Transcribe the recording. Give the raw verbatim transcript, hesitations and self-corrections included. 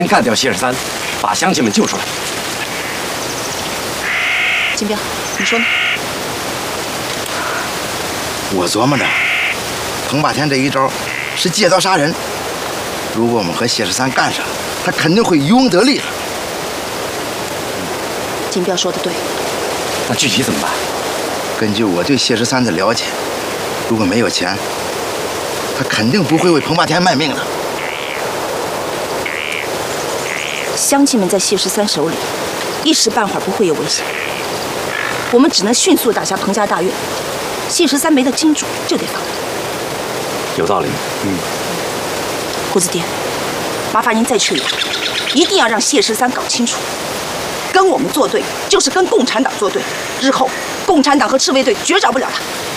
干掉谢十三，把乡亲们救出来。 金彪，你说呢？ 我琢磨着，彭霸天这一招是借刀杀人。如果我们和谢十三干上，他肯定会渔翁得利的。 金彪说的对。 那具体怎么办？ 根据我对谢十三的了解，如果没有钱，他肯定不会为彭霸天卖命的。 乡亲们在谢十三手里，一时半会儿不会有危险。我们只能迅速打下彭家大院。谢十三没了金主，就得放。 有道理。嗯。 胡子爹，麻烦您再去一趟，一定要让谢十三搞清楚，跟我们作对就是跟共产党作对，日后共产党和赤卫队绝找不了他。